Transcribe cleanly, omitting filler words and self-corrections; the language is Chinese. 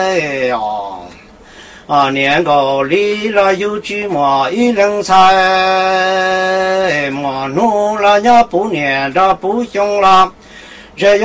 呀。年高里了有句嘛一人才，嘛努了呀不念着不凶了，这